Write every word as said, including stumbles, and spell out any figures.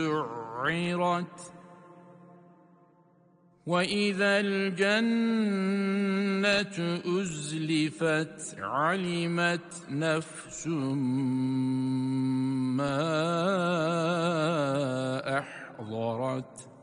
سُعِّرَتْ وَإِذَا الْجَنَّةُ أُزْلِفَتْ عَلِمَتْ نَفْسٌ مَّا أَحْضَرَتْ